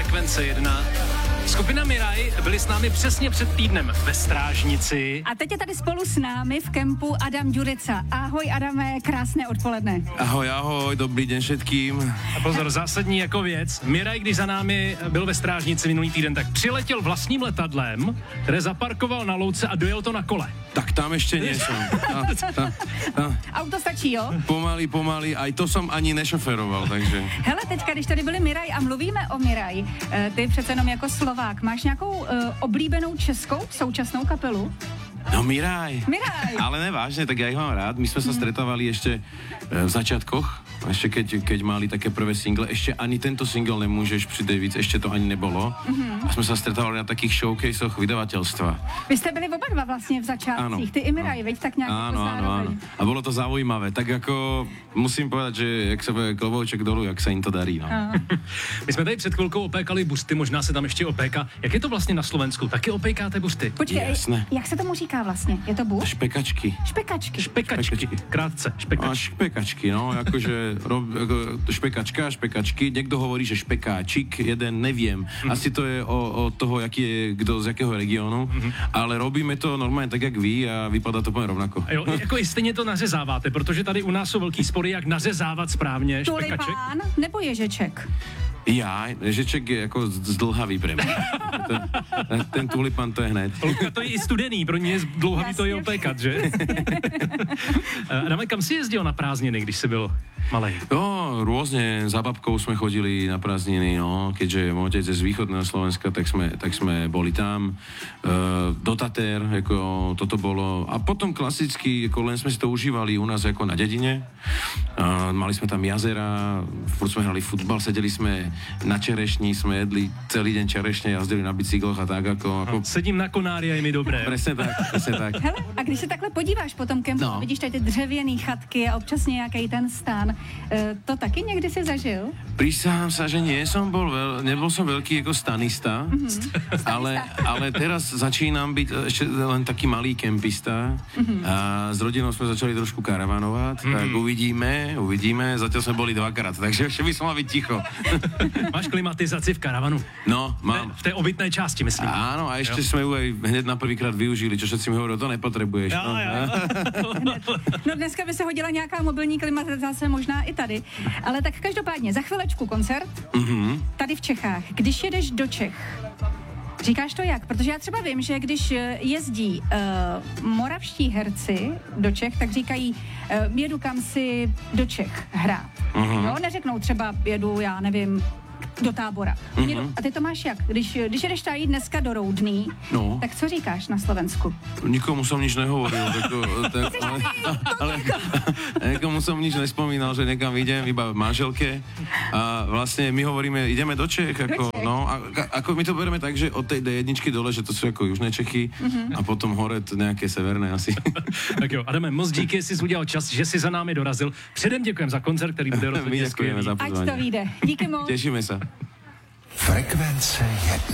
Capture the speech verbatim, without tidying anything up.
Frekvence jedna. Skupina Miraj byli s námi přesně před týdnem ve Strážnici. A teď je tady spolu s námi v kempu Adam Ďurica. Ahoj Adame, krásné odpoledne. Ahoj, ahoj, dobrý den všetkým. A pozor, zásadní jako věc. Miraj, když za námi byl ve Strážnici minulý týden, tak přiletěl vlastním letadlem, které zaparkoval na louce a dojel to na kole. Tak tam ešte nie som. A, a, a. Auto stačí, jo? Pomaly, pomaly, aj to som ani nešoferoval, takže... Hele, teďka, když tady byli Miraj a mluvíme o Miraj, ty přece jenom jako Slovák, máš nějakou uh, oblíbenou českou současnou kapelu? No Miraj. Miraj. Ale nevážne, tak ja ich mám rád. My sme sa stretávali ešte v začiatkoch, ešte keď, keď mali také prvé single. Ešte ani tento single Nemôžeš pri Davids, ešte to ani nebolo. Mm-hmm. A sme sa stretávali na takých showcaseoch vydavateľstva. Vy ste byli oba dva vlastne v začiatcích. Ty i Miraj, veď tak nejak áno, áno, áno. A bolo to zaujímavé. Tak ako musím povedať, že jak sa povie klobouček dolu, jak sa im to darí. No. My jsme tady před chvilkou opékali buřty, možná se tam ještě opéká. Jak je to vlastně na Slovensku? Taky opékáte buřty? Počkej, Jasne. Jak se tomu říká vlastně? Je to buř? Špekačky. Špekačky. Špekačky. Špekačky. Krátce, špekačky. A špekačky, no, akože rob, ako, špekačka, špekačky. Niekto hovorí, že špekáčik, jeden neviem. Mm-hmm. Asi to je o, o toho, jaký je kdo z jakého regiónu, mm-hmm. ale robíme to normálně tak, jak vy a vypadá to úplně rovnako. Jo, jako i stejně to nařezáváte, protože tady u nás jsou velký spory, jak nařezávat správně špekaček. Tulipán nebo ježeček? Já, ježeček je jako zdlhavý pre mě. ten, ten tulipán to je hned. Luka, to je i studený, pro ně je dlouhavý to je opékat, že? Adame, kam si jezdil na prázdniny, když jsi byl malej? No, rôzne, za babkou sme chodili na prázdniny, no, keďže môj otec je z východného Slovenska, tak sme, tak sme boli tam, e, do Tater, ako toto bolo, a potom klasicky, ako len sme si to užívali u nás ako na dedine, e, mali sme tam jazera, furt sme hrali futbal, sedeli sme na čerešni, sme jedli celý deň čerešne, jazdili na bicykloch a tak, ako... ako... Sedím na konári a je mi dobré. Presne tak, presne tak. Hele, a když se takhle podíváš po tom kempu, no. Vidíš tady ty dřevěný chatky a občas nějaký ten stán, e, to taky někdy si zažil? Prisahám sa, že nie som bol, veľ, nebol som veľký ako stanista, mm-hmm. ale, ale teraz začínam byť ešte len taký malý kempista mm-hmm. a s rodinou sme začali trošku karavanovať, mm-hmm. tak uvidíme, uvidíme, zatiaľ sme boli dvakrát, takže ešte by som mal byť ticho. Máš klimatizaci v karavanu? No, mám. V té obytné části, myslím. Áno, a ešte jo. sme ju aj hneď na prvýkrát využili, čo všetci mi hovorili, to nepotrebuješ. Jo, no. jo. No dneska by se hodila nějaká mobilní klimatizace, možná i tady. Ale tak každopádně, za chvilečku koncert, mm-hmm. tady v Čechách. Když jedeš do Čech, říkáš to jak? Protože já třeba vím, že když jezdí uh, moravští herci do Čech, tak říkají, uh, jedu kam si do Čech hrát. Mm-hmm. Jo, neřeknou třeba jedu, já nevím, do Tábora. Mm-hmm. A ty to máš jak? Když, když jedeš tady dneska do Roudný, no. Tak co říkáš na Slovensku? Nikomu som nič nehovoril. tako, tak, ale, ale, nikomu som nič nespomínal, že niekam idem, iba v manželke. A vlastne my hovoríme, ideme do Čech. Ako, do Čech. No, a, ako my to bereme tak, že od tej dé jedna dole, že to sú ako južné Čechy mm-hmm. a potom hore nejaké severné asi. Tak jo, Adame, moc díky, jsi udělal čas, že jsi za námi dorazil. Předem děkujem za koncert, který bude rozhodně skvělý. Ať to vyjde. Díky moc. Tešíme sa. Frekvence jedna.